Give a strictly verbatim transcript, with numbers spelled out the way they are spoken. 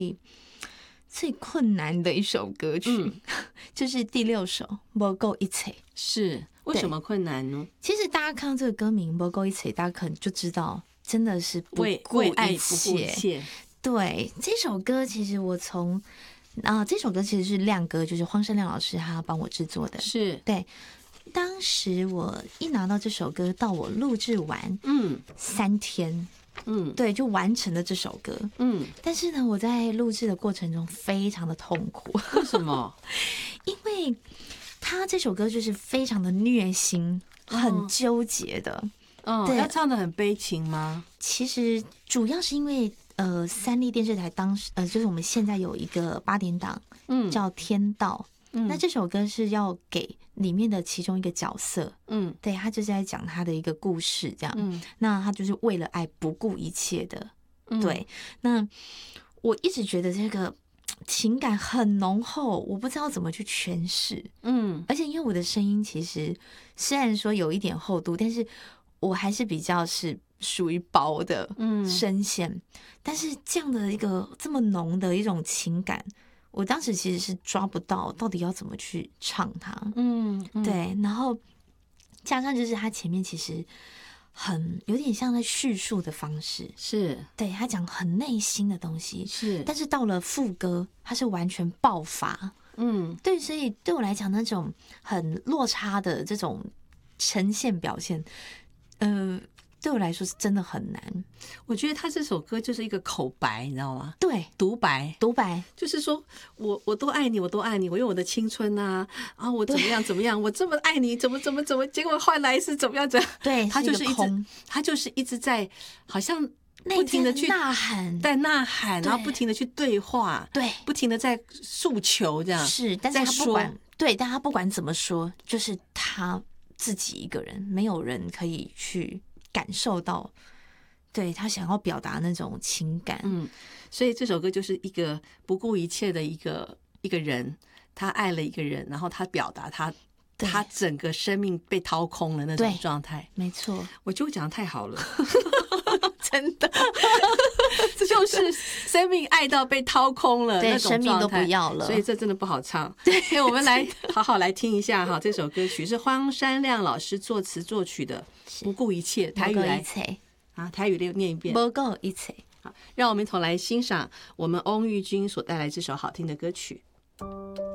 最困难的一首歌曲，嗯、就是第六首《无够一切》。 是为什么困难呢？ 其实大家看到这个歌名《无够一切》，大家可能就知道，真的是不顾一切。对，这首歌其实我从啊，这首歌其实是亮哥，就是荒山亮老师他帮我制作的。 是对，当时我一拿到这首歌，到我录制完，嗯，三天。嗯，对，就完成了这首歌。嗯，但是呢，我在录制的过程中非常的痛苦。 为什么？ 因为他这首歌就是非常的虐心，很纠结的。 嗯，对，要唱的很悲情吗？ 其实主要是因为呃，三立电视台当时呃，就是我们现在有一个八点档，嗯，叫《天道》。嗯，那这首歌是要给里面的其中一个角色，嗯，对，他就是在讲他的一个故事，这样，嗯，那他就是为了爱不顾一切的，嗯、对，那我一直觉得这个情感很浓厚，我不知道怎么去诠释，嗯，而且因为我的声音其实虽然说有一点厚度，但是我还是比较是属于薄的声线，嗯、但是这样的一个这么浓的一种情感。我当时其实是抓不到到底要怎么去唱它，嗯，嗯对，然后加上就是他前面其实很有点像在叙述的方式， 是对他讲很内心的东西， 是， 但是到了副歌，他是完全爆发，嗯，对，所以对我来讲，那种很落差的这种呈现表现，呃。对我来说是真的很难。 我觉得他这首歌就是一个口白，你知道吗？ 对， 独白， 独白， 就是说我我多爱你，我多爱你，我用我的青春啊啊，我怎么样怎么样，我这么爱你，怎么怎么怎么，结果换来是怎么样怎么样？ 对， 他就是一直，他就是一直在好像不停的去呐喊， 在呐喊，然后不停的去对话， 对， 不停的在诉求，这样是，但是他不管，对，但他不管怎么说，就是他自己一个人，没有人可以去。感受到，对他想要表达那种情感， 嗯，所以这首歌就是一个不顾一切的一个一个人，他爱了一个人，然后他表达他他整个生命被掏空了那种状态， 没错， 我就讲得太好了， 真的， 这就是生命爱到被掏空了那种状态， 生命都不要了， 所以这真的不好唱。对，我们来好好来听一下哈，这首歌曲是荒山亮老师作词作曲的。不顾一切，台语来啊，台语念一遍。 不顾一切， 好，让我们一同来欣赏我们翁玉君所带来这首好听的歌曲。